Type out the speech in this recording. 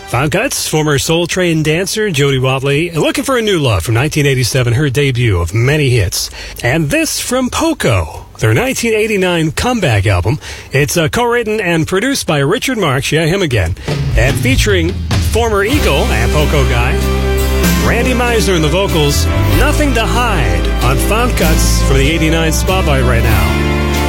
Found Cuts, former Soul Train dancer Jody Watley, looking for a new love from 1987, her debut of many hits. And this from Poco, their 1989 comeback album. It's co-written and produced by Richard Marx, yeah, him again, and featuring former Eagle and Poco guy Randy Meisner in the vocals. Nothing to Hide on Found Cuts from the 89 Spotlight right now.